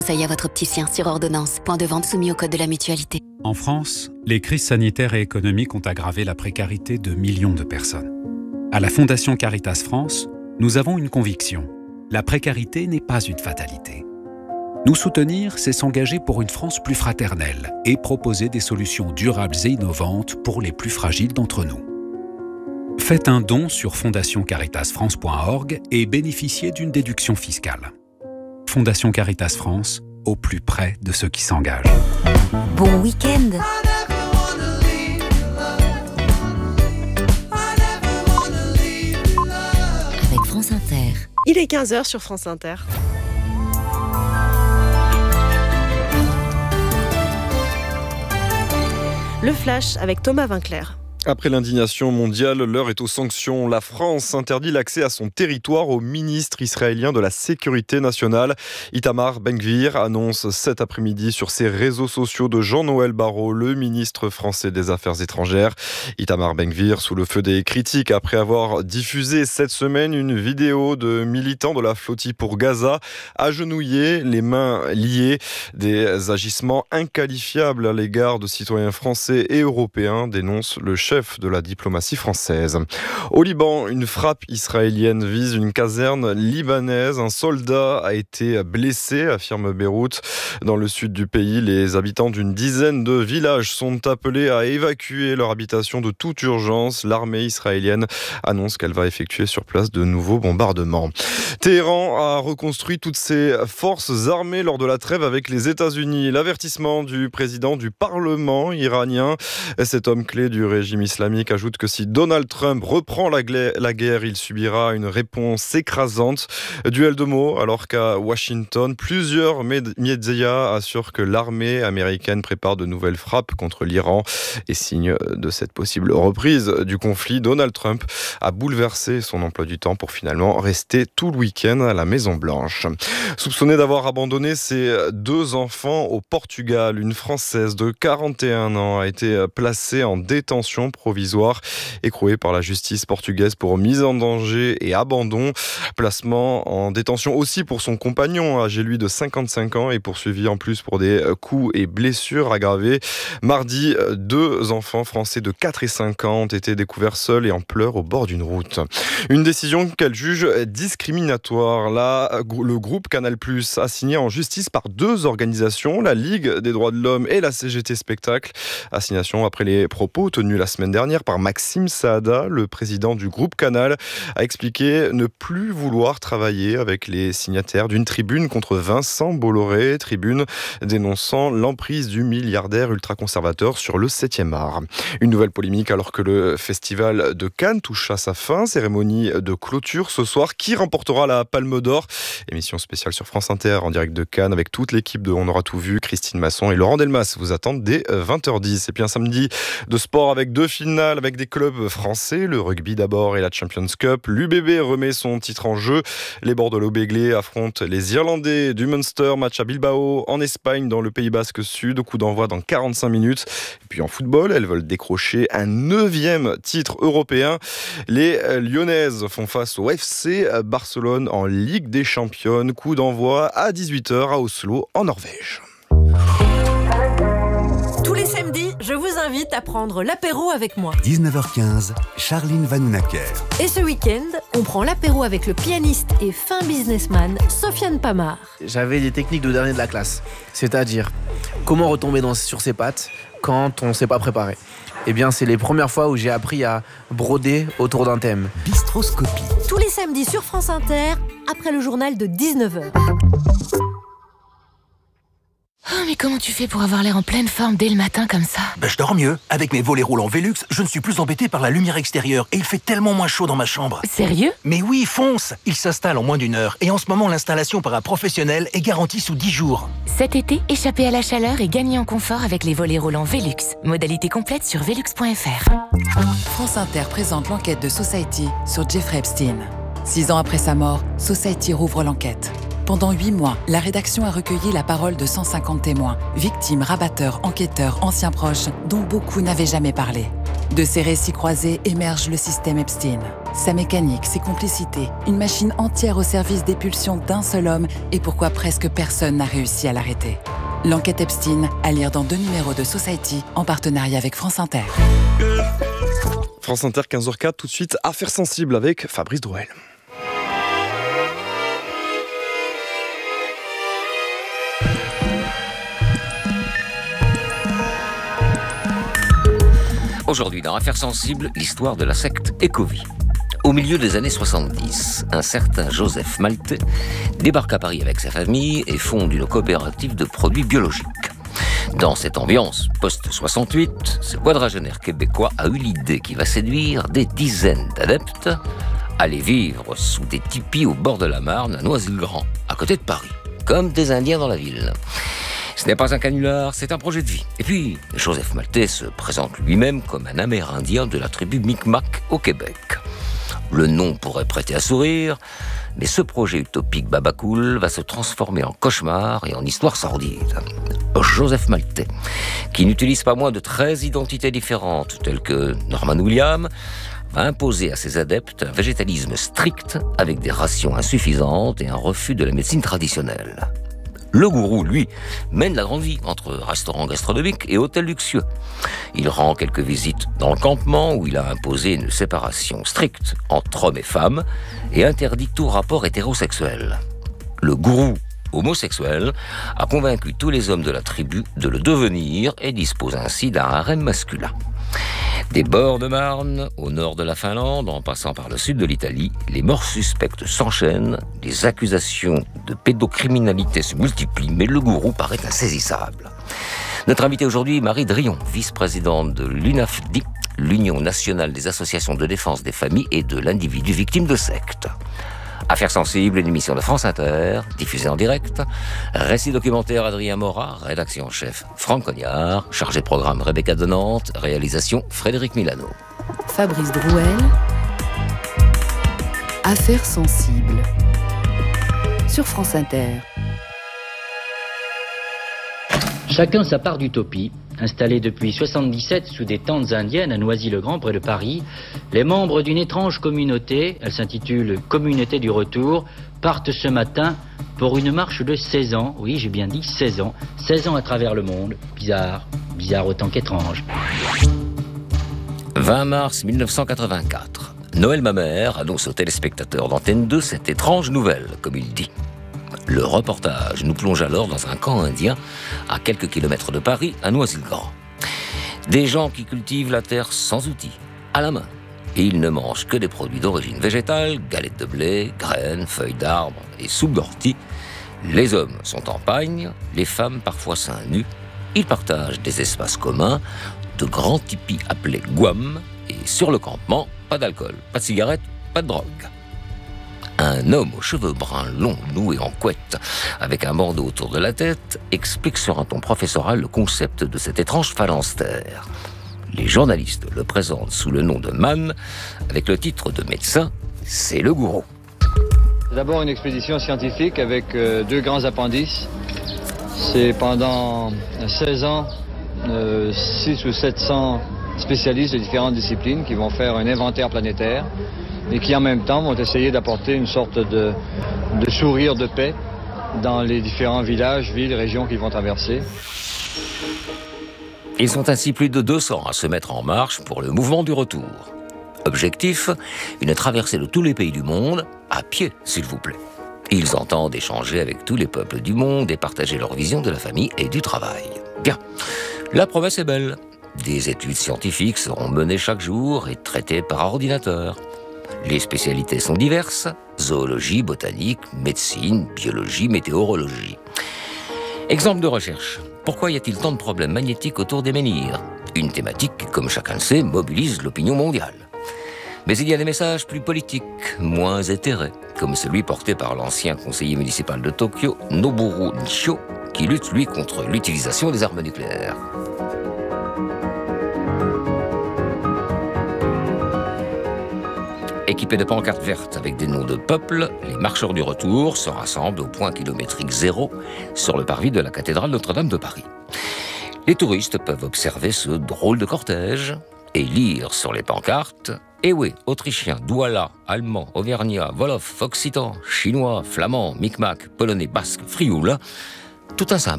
Conseil à votre opticien sur ordonnance. Point de vente soumis au code de la mutualité. En France, les crises sanitaires et économiques ont aggravé la précarité de millions de personnes. À la Fondation Caritas France, nous avons une conviction. La précarité n'est pas une fatalité. Nous soutenir, c'est s'engager pour une France plus fraternelle et proposer des solutions durables et innovantes pour les plus fragiles d'entre nous. Faites un don sur fondationcaritasfrance.org et bénéficiez d'une déduction fiscale. Fondation Caritas France, au plus près de ceux qui s'engagent. Bon week-end. Avec France Inter. Il est 15h sur France Inter. Le Flash avec Thomas Vinclair. Après l'indignation mondiale, l'heure est aux sanctions. La France interdit l'accès à son territoire au ministre israélien de la Sécurité nationale. Itamar Ben-Gvir annonce cet après-midi sur ses réseaux sociaux de Jean-Noël Barrot, le ministre français des Affaires étrangères. Itamar Ben-Gvir sous le feu des critiques après avoir diffusé cette semaine une vidéo de militants de la flottille pour Gaza, agenouillés, les mains liées, des agissements inqualifiables à l'égard de citoyens français et européens, dénonce le chef de la diplomatie française. Au Liban, une frappe israélienne vise une caserne libanaise. Un soldat a été blessé, affirme Beyrouth. Dans le sud du pays, les habitants d'une dizaine de villages sont appelés à évacuer leur habitation de toute urgence. L'armée israélienne annonce qu'elle va effectuer sur place de nouveaux bombardements. Téhéran a reconstruit toutes ses forces armées lors de la trêve avec les États-Unis. L'avertissement du président du Parlement iranien, cet homme clé du régime islamique, ajoute que si Donald Trump reprend la guerre, il subira une réponse écrasante. Duel de mots, alors qu'à Washington, plusieurs médias assurent que l'armée américaine prépare de nouvelles frappes contre l'Iran. Et signe de cette possible reprise du conflit, Donald Trump a bouleversé son emploi du temps pour finalement rester tout le week-end à la Maison-Blanche. Soupçonnée d'avoir abandonné ses 2 enfants au Portugal, une Française de 41 ans a été placée en détention provisoire, écrouée par la justice portugaise pour mise en danger et abandon. Placement en détention aussi pour son compagnon, âgé lui de 55 ans et poursuivi en plus pour des coups et blessures aggravées. Mardi, 2 enfants français de 4 et 5 ans ont été découverts seuls et en pleurs au bord d'une route. Une décision qu'elle juge discriminatoire. Là, le groupe Canal+ a signé en justice par 2 organisations, la Ligue des droits de l'homme et la CGT Spectacle. Assignation après les propos tenus la semaine dernière par Maxime Saada, le président du groupe Canal, a expliqué ne plus vouloir travailler avec les signataires d'une tribune contre Vincent Bolloré, tribune dénonçant l'emprise du milliardaire ultra-conservateur sur le 7e art. Une nouvelle polémique alors que le festival de Cannes touche à sa fin, cérémonie de clôture ce soir. Qui remportera la Palme d'Or ? Émission spéciale sur France Inter en direct de Cannes avec toute l'équipe de On aura tout vu. Christine Masson et Laurent Delmas vous attendent dès 20h10. Et puis un samedi de sport avec 2 finales avec des clubs français, le rugby d'abord et la Champions Cup. L'UBB remet son titre en jeu. Les Bordeaux-Béglé affrontent les Irlandais du Munster, match à Bilbao en Espagne dans le Pays Basque Sud, coup d'envoi dans 45 minutes. Et puis en football, elles veulent décrocher un 9e titre européen. Les Lyonnaises font face au FC Barcelone en Ligue des Champions, coup d'envoi à 18h à Oslo en Norvège. Tous les samedis, je vous invite à prendre l'apéro avec moi. 19h15, Charline Vanhoenacker. Et ce week-end, on prend l'apéro avec le pianiste et fin businessman Sofiane Pamar. J'avais des techniques de dernier de la classe, c'est-à-dire comment retomber sur ses pattes quand on ne s'est pas préparé. Eh bien, c'est les premières fois où j'ai appris à broder autour d'un thème. Bistroscopie. Tous les samedis sur France Inter, après le journal de 19h. Oh, mais comment tu fais pour avoir l'air en pleine forme dès le matin comme ça ? Je dors mieux. Avec mes volets roulants Velux, je ne suis plus embêté par la lumière extérieure et il fait tellement moins chaud dans ma chambre. Sérieux ? Mais oui, fonce ! Il s'installe en moins d'1 heure et en ce moment, l'installation par un professionnel est garantie sous 10 jours. Cet été, échappez à la chaleur et gagnez en confort avec les volets roulants Velux. Modalité complète sur velux.fr. France Inter présente l'enquête de Society sur Jeffrey Epstein. 6 ans après sa mort, Society rouvre l'enquête. Pendant 8 mois, la rédaction a recueilli la parole de 150 témoins, victimes, rabatteurs, enquêteurs, anciens proches, dont beaucoup n'avaient jamais parlé. De ces récits croisés émerge le système Epstein. Sa mécanique, ses complicités, une machine entière au service des pulsions d'un seul homme et pourquoi presque personne n'a réussi à l'arrêter. L'enquête Epstein, à lire dans 2 numéros de Society en partenariat avec France Inter. France Inter, 15h04, tout de suite, Affaires sensibles avec Fabrice Drouel. Aujourd'hui, dans Affaires sensibles, l'histoire de la secte Ecovie. Au milieu des années 70, un certain Joseph Maltais débarque à Paris avec sa famille et fonde une coopérative de produits biologiques. Dans cette ambiance post-68, ce quadragénaire québécois a eu l'idée qui va séduire des dizaines d'adeptes à aller vivre sous des tipis au bord de la Marne, à Noisy-le-Grand, à côté de Paris, comme des Indiens dans la ville. Ce n'est pas un canular, c'est un projet de vie. Et puis, Joseph Maltais se présente lui-même comme un Amérindien de la tribu Micmac au Québec. Le nom pourrait prêter à sourire, mais ce projet utopique babacool va se transformer en cauchemar et en histoire sordide. Joseph Maltais, qui n'utilise pas moins de 13 identités différentes, telles que Norman Williams, va imposer à ses adeptes un végétalisme strict avec des rations insuffisantes et un refus de la médecine traditionnelle. Le gourou, lui, mène la grande vie entre restaurants gastronomiques et hôtels luxueux. Il rend quelques visites dans le campement où il a imposé une séparation stricte entre hommes et femmes et interdit tout rapport hétérosexuel. Le gourou homosexuel a convaincu tous les hommes de la tribu de le devenir et dispose ainsi d'un harem masculin. Des bords de Marne, au nord de la Finlande, en passant par le sud de l'Italie, les morts suspectes s'enchaînent, les accusations de pédocriminalité se multiplient, mais le gourou paraît insaisissable. Notre invitée aujourd'hui, Marie Drion, vice-présidente de l'UNAFDI, l'Union nationale des associations de défense des familles et de l'individu victime de sectes. Affaires sensibles, une émission de France Inter, diffusée en direct. Récit documentaire Adrien Morat, rédaction en chef Franck Cognard, chargé programme Rebecca de Nantes, réalisation Frédéric Milano. Fabrice Drouel. Affaires sensibles. Sur France Inter. Chacun sa part d'utopie. Installés depuis 1977 sous des tentes indiennes à Noisy-le-Grand, près de Paris, les membres d'une étrange communauté, elle s'intitule Communauté du Retour, partent ce matin pour une marche de 16 ans. Oui, j'ai bien dit 16 ans. 16 ans à travers le monde. Bizarre. Bizarre autant qu'étrange. 20 mars 1984. Noël Mamère annonce aux téléspectateurs d'Antenne 2 cette étrange nouvelle, comme il dit. Le reportage nous plonge alors dans un camp indien à quelques kilomètres de Paris, à Noisy-le-Grand. Des gens qui cultivent la terre sans outils, à la main. Et ils ne mangent que des produits d'origine végétale, galettes de blé, graines, feuilles d'arbres et soupe d'ortie. Les hommes sont en pagne, les femmes parfois seins nus. Ils partagent des espaces communs, de grands tipis appelés guam. Et sur le campement, pas d'alcool, pas de cigarettes, pas de drogue. Un homme aux cheveux bruns longs, noués en couette, avec un bandeau autour de la tête, explique sur un ton professoral le concept de cette étrange phalanstère. Les journalistes le présentent sous le nom de Man, avec le titre de médecin, c'est le gourou. D'abord une expédition scientifique avec 2 grands appendices. C'est pendant 16 ans, 600 ou 700 spécialistes de différentes disciplines qui vont faire un inventaire planétaire et qui en même temps vont essayer d'apporter une sorte de sourire de paix dans les différents villages, villes, régions qu'ils vont traverser. Ils sont ainsi plus de 200 à se mettre en marche pour le mouvement du retour. Objectif, une traversée de tous les pays du monde, à pied s'il vous plaît. Ils entendent échanger avec tous les peuples du monde et partager leur vision de la famille et du travail. Bien, la promesse est belle. Des études scientifiques seront menées chaque jour et traitées par ordinateur. Les spécialités sont diverses, zoologie, botanique, médecine, biologie, météorologie. Exemple de recherche. Pourquoi y a-t-il tant de problèmes magnétiques autour des menhirs ? Une thématique qui, comme chacun le sait, mobilise l'opinion mondiale. Mais il y a des messages plus politiques, moins éthérés, comme celui porté par l'ancien conseiller municipal de Tokyo, Noboru Nishio, qui lutte, lui, contre l'utilisation des armes nucléaires. Équipés de pancartes vertes avec des noms de peuples, les marcheurs du retour se rassemblent au point kilométrique 0 sur le parvis de la cathédrale Notre-Dame de Paris. Les touristes peuvent observer ce drôle de cortège, et lire sur les pancartes « Eh oui, autrichien, douala, allemand, auvergnat, wolof, occitan, chinois, flamand, micmac, polonais, basque, frioul », tout un symbole.